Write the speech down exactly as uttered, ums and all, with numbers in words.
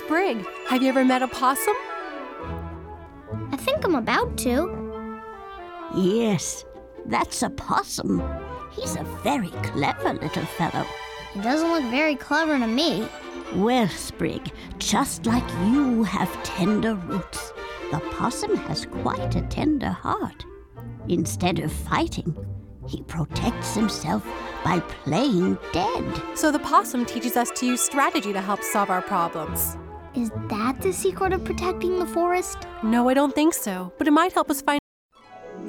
Sprig, have you ever met a possum? I think I'm about to. Yes, that's a possum. He's a very clever little fellow. He doesn't look very clever to me. Well, Sprig, just like you have tender roots, the possum has quite a tender heart. Instead of fighting, he protects himself by playing dead. So the possum teaches us to use strategy to help solve our problems. Is that the secret of protecting the forest? No, I don't think so, but it might help us find